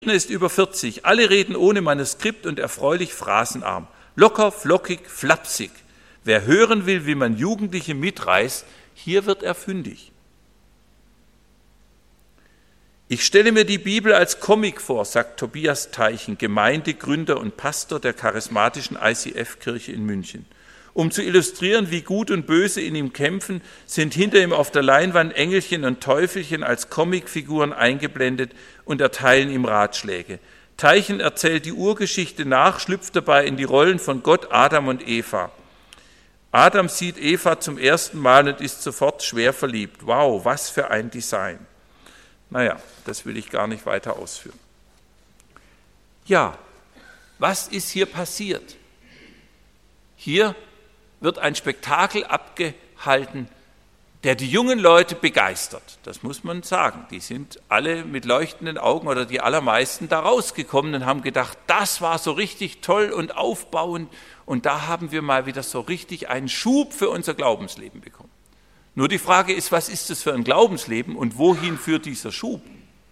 ist über 40. Alle reden ohne Manuskript und erfreulich phrasenarm. Locker, flockig, flapsig. Wer hören will, wie man Jugendliche mitreißt, hier wird er fündig. Ich stelle mir die Bibel als Comic vor, sagt Tobias Teichen, Gemeindegründer und Pastor der charismatischen ICF-Kirche in München. Um zu illustrieren, wie Gut und Böse in ihm kämpfen, sind hinter ihm auf der Leinwand Engelchen und Teufelchen als Comicfiguren eingeblendet und erteilen ihm Ratschläge. Teichen erzählt die Urgeschichte nach, schlüpft dabei in die Rollen von Gott, Adam und Eva. Adam sieht Eva zum ersten Mal und ist sofort schwer verliebt. Wow, was für ein Design. Naja, das will ich gar nicht weiter ausführen. Ja, was ist hier passiert? Hier wird ein Spektakel abgehalten, der die jungen Leute begeistert. Das muss man sagen. Die sind alle mit leuchtenden Augen oder die allermeisten da rausgekommen und haben gedacht, das war so richtig toll und aufbauend und da haben wir mal wieder so richtig einen Schub für unser Glaubensleben bekommen. Nur die Frage ist, was ist das für ein Glaubensleben und wohin führt dieser Schub?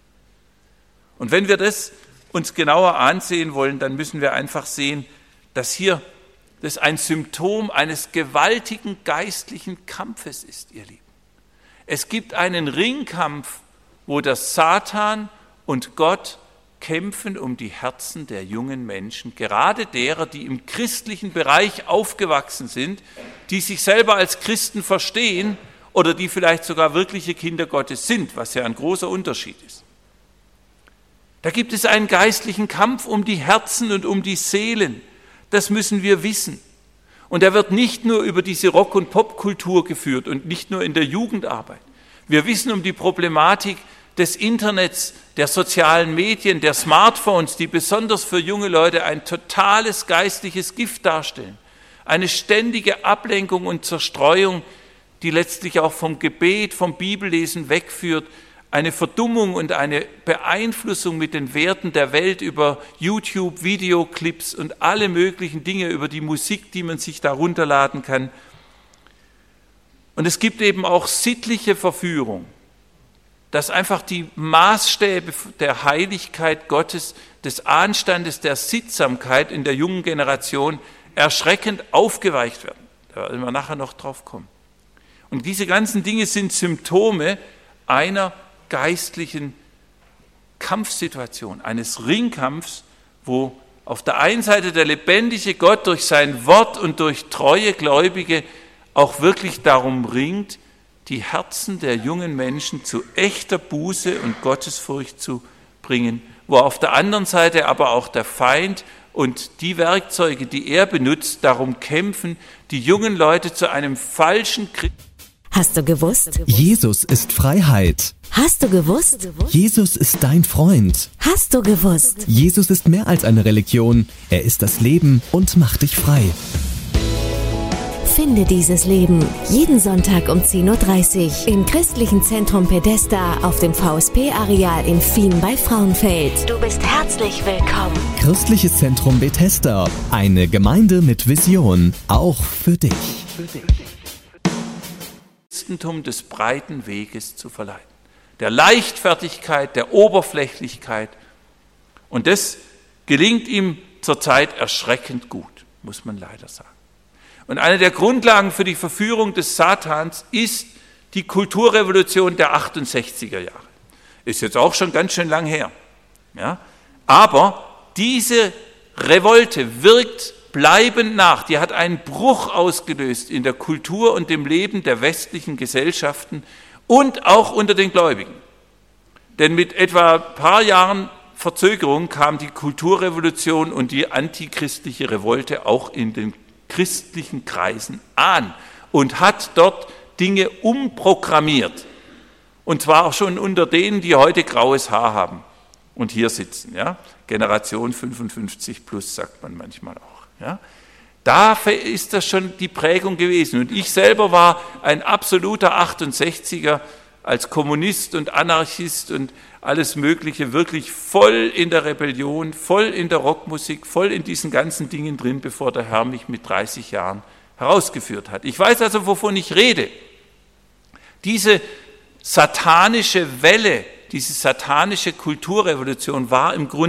Und wenn wir das uns genauer ansehen wollen, dann müssen wir einfach sehen, dass hier das ein Symptom eines gewaltigen geistlichen Kampfes ist, ihr Lieben. Es gibt einen Ringkampf, wo der Satan und Gott kämpfen um die Herzen der jungen Menschen, gerade derer, die im christlichen Bereich aufgewachsen sind, die sich selber als Christen verstehen oder die vielleicht sogar wirkliche Kinder Gottes sind, was ja ein großer Unterschied ist. Da gibt es einen geistlichen Kampf um die Herzen und um die Seelen. Das müssen wir wissen. Und er wird nicht nur über diese Rock- und Popkultur geführt und nicht nur in der Jugendarbeit. Wir wissen um die Problematik des Internets, der sozialen Medien, der Smartphones, die besonders für junge Leute ein totales geistliches Gift darstellen. Eine ständige Ablenkung und Zerstreuung, die letztlich auch vom Gebet, vom Bibellesen wegführt, eine Verdummung und eine Beeinflussung mit den Werten der Welt über YouTube, Videoclips und alle möglichen Dinge, über die Musik, die man sich da runterladen kann. Und es gibt eben auch sittliche Verführung, dass einfach die Maßstäbe der Heiligkeit Gottes, des Anstandes, der Sittsamkeit in der jungen Generation erschreckend aufgeweicht werden. Da werden wir nachher noch drauf kommen. Und diese ganzen Dinge sind Symptome einer geistlichen Kampfsituation, eines Ringkampfs, wo auf der einen Seite der lebendige Gott durch sein Wort und durch treue Gläubige auch wirklich darum ringt, die Herzen der jungen Menschen zu echter Buße und Gottesfurcht zu bringen, wo auf der anderen Seite aber auch der Feind und die Werkzeuge, die er benutzt, darum kämpfen, die jungen Leute zu einem falschen Christen. Hast du gewusst? Jesus ist Freiheit. Hast du gewusst? Jesus ist dein Freund. Hast du gewusst? Jesus ist mehr als eine Religion. Er ist das Leben und macht dich frei. Finde dieses Leben jeden Sonntag um 10.30 Uhr im Christlichen Zentrum Pedesta auf dem VSP-Areal in Fien bei Frauenfeld. Du bist herzlich willkommen. Christliches Zentrum Bethesda. Eine Gemeinde mit Vision. Auch für dich. Christentum des breiten Weges zu verleiten. Der Leichtfertigkeit, der Oberflächlichkeit. Und das gelingt ihm zurzeit erschreckend gut, muss man leider sagen. Und eine der Grundlagen für die Verführung des Satans ist die Kulturrevolution der 68er Jahre. Ist jetzt auch schon ganz schön lang her. Ja? Aber diese Revolte wirkt bleibend nach. Die hat einen Bruch ausgelöst in der Kultur und dem Leben der westlichen Gesellschaften und auch unter den Gläubigen. Denn mit etwa ein paar Jahren Verzögerung kam die Kulturrevolution und die antichristliche Revolte auch in den christlichen Kreisen an und hat dort Dinge umprogrammiert. Und zwar auch schon unter denen, die heute graues Haar haben und hier sitzen. Ja? Generation 55 plus, sagt man manchmal auch. Ja? Dafür ist das schon die Prägung gewesen. Und ich selber war ein absoluter 68er als Kommunist und Anarchist und alles Mögliche, wirklich voll in der Rebellion, voll in der Rockmusik, voll in diesen ganzen Dingen drin, bevor der Herr mich mit 30 Jahren herausgeführt hat. Ich weiß also, wovon ich rede. Diese satanische Welle diese satanische Kulturrevolution war im Grunde